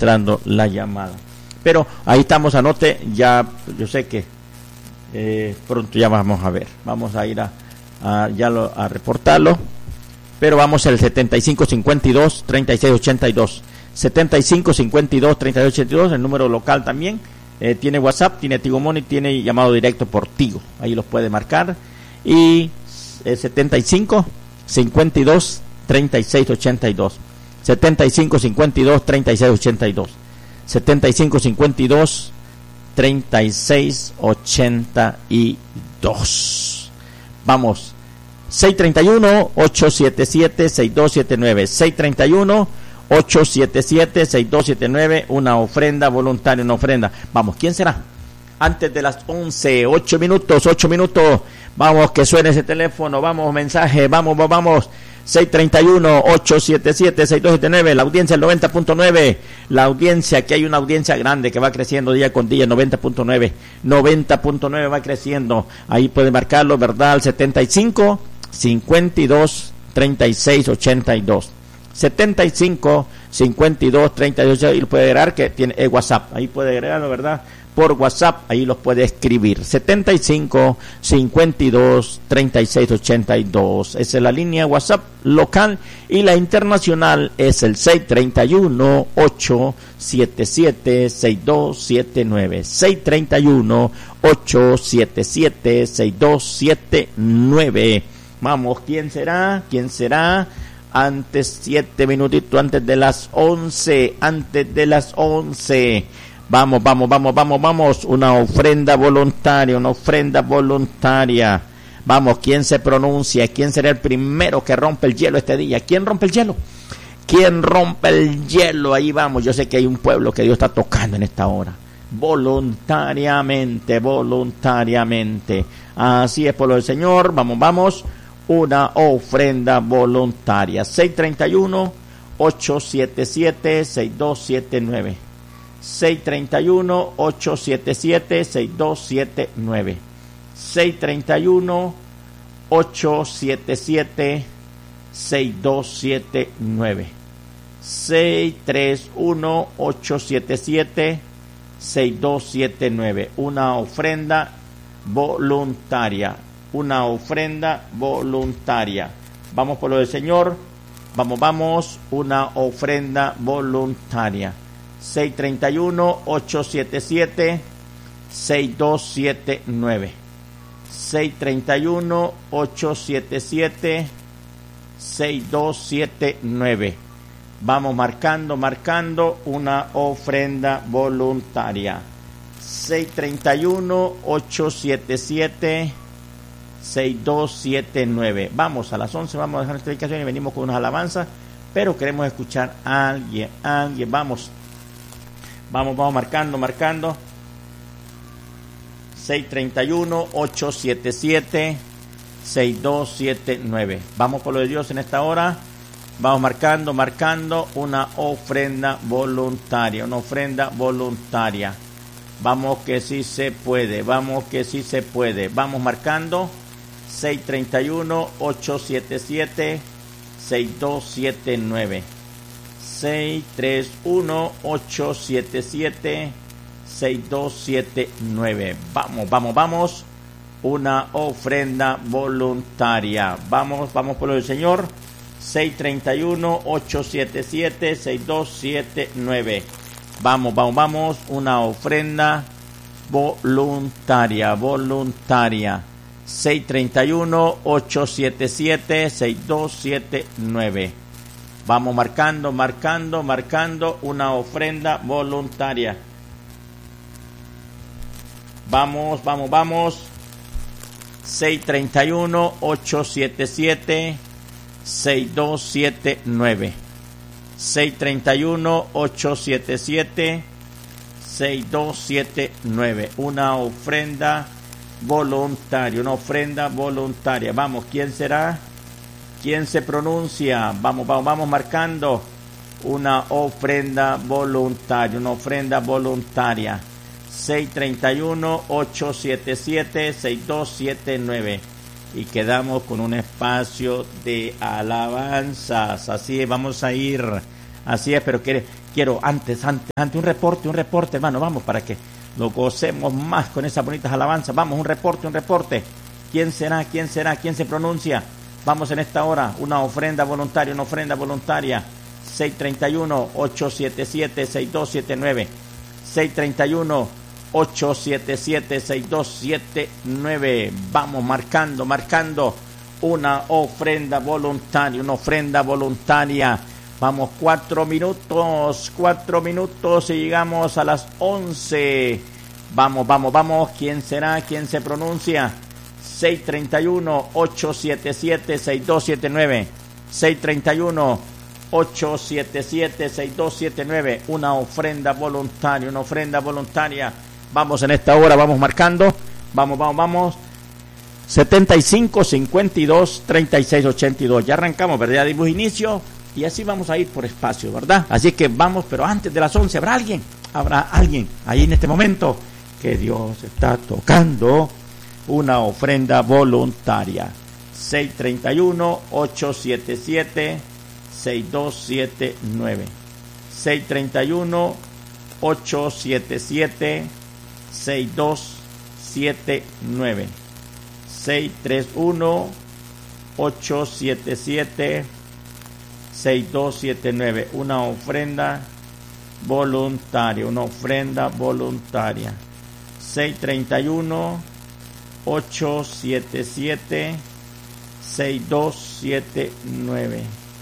entrando la llamada. Pero ahí estamos, anote, ya yo sé que pronto ya vamos a ver. Vamos a ir a reportarlo. Pero vamos al 7552-3682. 7552-3682, el número local también. Tiene WhatsApp, tiene Tigo Money, tiene llamado directo por Tigo. Ahí los puede marcar. Y 7552-3682. 7552-3682. 7552-3682. Vamos. 631-877-6279. 631-877-6279. Una ofrenda voluntaria, una ofrenda. Vamos, ¿quién será? Antes de las 11, 8 minutos. Vamos, que suene ese teléfono. Vamos, mensaje. Vamos. 631-877-6279. La audiencia, el 90.9. La audiencia, que hay una audiencia grande que va creciendo día con día. 90.9. 90.9 va creciendo. Ahí puede marcarlo, ¿verdad? Al 75 52 36 82. 75 52 32. Y lo puede agregar, que tiene WhatsApp. Ahí puede agregarlo, ¿verdad? Por WhatsApp, ahí los puede escribir. 75 52 36 82. Esa es la línea WhatsApp local, y la internacional es el 631 877 6279. 631 877 6279. Vamos, ¿quién será? Antes, 7 minutitos antes de las 11. Vamos. Una ofrenda voluntaria. Vamos, ¿quién se pronuncia? ¿Quién será el primero que rompe el hielo este día? ¿Quién rompe el hielo? Ahí vamos. Yo sé que hay un pueblo que Dios está tocando en esta hora. Voluntariamente. Así es, pueblo del Señor. Vamos. Una ofrenda voluntaria. 631-877-6279. 631-877-6279. 631-877-6279. 631-877-6279. Una ofrenda voluntaria. Vamos por lo del Señor. Vamos. Una ofrenda voluntaria. 631-877-6279. 631-877-6279. Vamos marcando una ofrenda voluntaria. 631-877-6279. Vamos a las 11, vamos a dejar esta dedicación y venimos con unas alabanzas, pero queremos escuchar a alguien. Vamos marcando. 631-877-6279. Vamos por lo de Dios en esta hora. Vamos marcando una ofrenda voluntaria. Vamos que sí se puede. Vamos marcando 631-877-6279. 631-877-6279. Vamos. Una ofrenda voluntaria. Vamos por lo del Señor. 631-877-6279. Vamos. Una ofrenda voluntaria. 631-877-6279. Vamos marcando una ofrenda voluntaria. Vamos. 631-877-6279. 631-877-6279. Una ofrenda voluntaria. Vamos, ¿quién será? ¿Quién se pronuncia? Vamos marcando una ofrenda voluntaria. 631-877-6279. Y quedamos con un espacio de alabanzas. Así es, vamos a ir. Así es, pero quiero antes un reporte, hermano, vamos, para que lo gocemos más con esas bonitas alabanzas. Vamos, un reporte. ¿Quién será? ¿Quién se pronuncia? Vamos en esta hora, una ofrenda voluntaria. 631-877-6279. 631-877-6279. Vamos marcando una ofrenda voluntaria. Vamos, 4 minutos y llegamos a las 11. Vamos. ¿Quién será? ¿Quién se pronuncia? 631-877-6279. 631-877-6279. Una ofrenda voluntaria. Vamos en esta hora, vamos marcando. Vamos. 75-52-36-82. Ya arrancamos, ¿verdad? Ya dimos inicio y así vamos a ir por espacio, ¿verdad? Así que vamos, pero antes de las 11 habrá alguien ahí en este momento que Dios está tocando una ofrenda voluntaria. 631-877-6279. 631-877-6279. 631-877-6279. Una ofrenda voluntaria. 631-877-6279.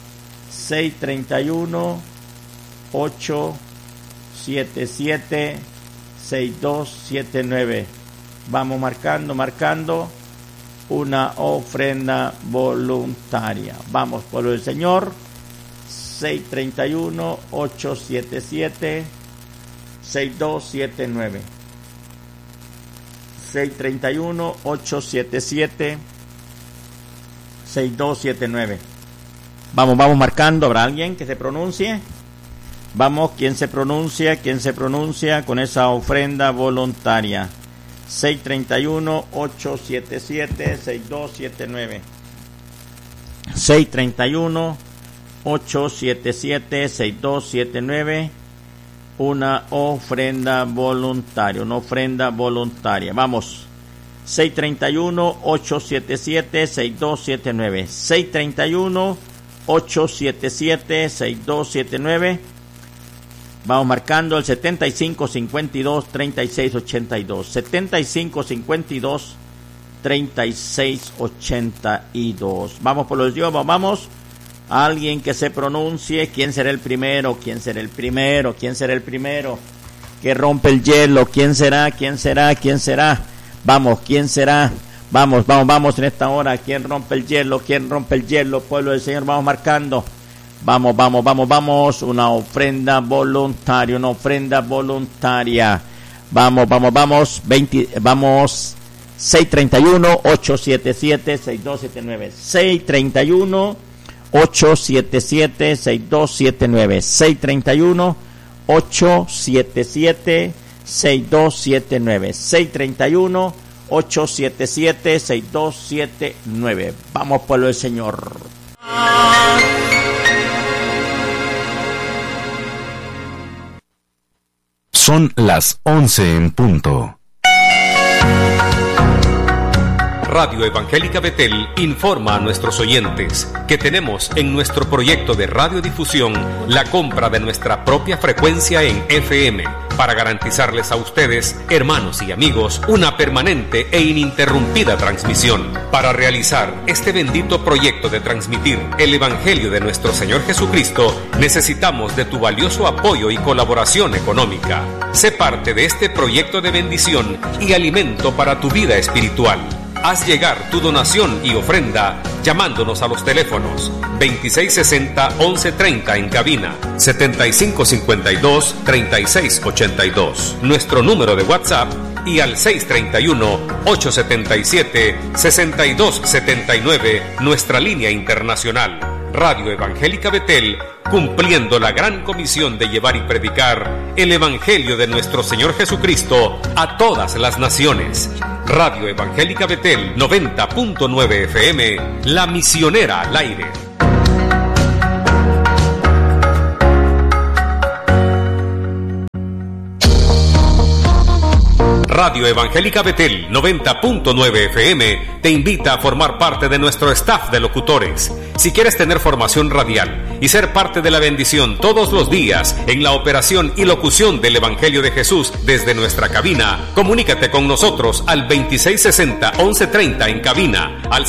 631-877-6279. Vamos marcando una ofrenda voluntaria. Vamos, pueblo del Señor. 631-877-6279. 631-877-6279. Vamos marcando. ¿Habrá alguien que se pronuncie? Vamos, ¿quién se pronuncia con esa ofrenda voluntaria? 631-877-6279. 631-877-6279. Una ofrenda voluntaria. Vamos. 631-877-6279. 631-877-6279. Vamos marcando el 75-52-36-82. 75-52-36-82. Vamos por los idiomas, vamos. Alguien que se pronuncie. ¿Quién será el primero? Que rompe el hielo. ¿Quién será? Vamos, ¿quién será? Vamos en esta hora. ¿Quién rompe el hielo? Pueblo del Señor, vamos marcando. Vamos. Una ofrenda voluntaria. Vamos. 631-877-6279. 631-877-6279. 631-877-6279. 631-877-6279. Vamos, pueblo del Señor. Son las 11 en punto. Radio Evangélica Betel informa a nuestros oyentes que tenemos en nuestro proyecto de radiodifusión la compra de nuestra propia frecuencia en FM para garantizarles a ustedes, hermanos y amigos, una permanente e ininterrumpida transmisión. Para realizar este bendito proyecto de transmitir el Evangelio de nuestro Señor Jesucristo, necesitamos de tu valioso apoyo y colaboración económica. Sé parte de este proyecto de bendición y alimento para tu vida espiritual. Haz llegar tu donación y ofrenda llamándonos a los teléfonos 2660-1130 en cabina, 7552-3682, nuestro número de WhatsApp, y al 631-877-6279, nuestra línea internacional. Radio Evangélica Betel, cumpliendo la gran comisión de llevar y predicar el Evangelio de nuestro Señor Jesucristo a todas las naciones. Radio Evangélica Betel 90.9 FM, la misionera al aire. Radio Evangélica Betel 90.9 FM te invita a formar parte de nuestro staff de locutores. Si quieres tener formación radial y ser parte de la bendición todos los días en la operación y locución del Evangelio de Jesús desde nuestra cabina, comunícate con nosotros al 2660-1130 en cabina, al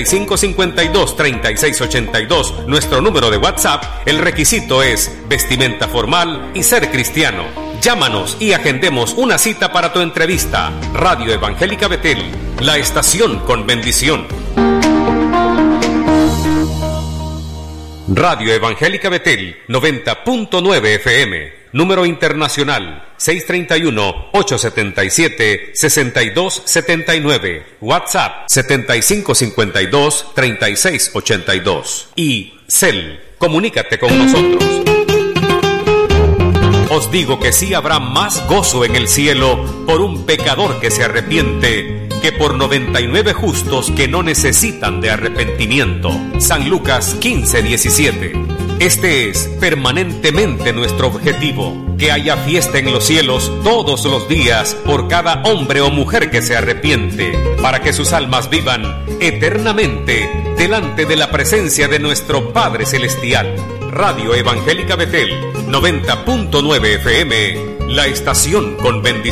7552-3682, nuestro número de WhatsApp. El requisito es vestimenta formal y ser cristiano. Llámanos y agendemos una cita para tu entrevista. Radio Evangélica Betel, la estación con bendición. Radio Evangélica Betel 90.9 FM, número internacional 631-877-6279, WhatsApp 7552-3682 y CEL. Comunícate con nosotros. Os digo que sí habrá más gozo en el cielo por un pecador que se arrepiente que por 99 justos que no necesitan de arrepentimiento. San Lucas 15:17. Este es permanentemente nuestro objetivo, que haya fiesta en los cielos todos los días por cada hombre o mujer que se arrepiente, para que sus almas vivan eternamente delante de la presencia de nuestro Padre Celestial. Radio Evangélica Betel 90.9 FM, la estación con bendición.